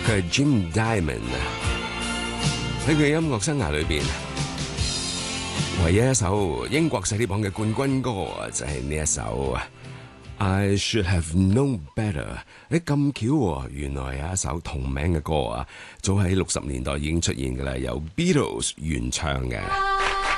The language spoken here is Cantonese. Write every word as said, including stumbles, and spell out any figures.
佢係 Jim Diamond 啊，喺佢音樂生涯裏邊，唯一一首英國細碟榜嘅冠軍歌啊，就係呢一首啊。I should have known better。誒咁巧喎，原來有一首同名嘅歌啊，早喺六十年代已經出現㗎啦，由 Beatles 原唱嘅。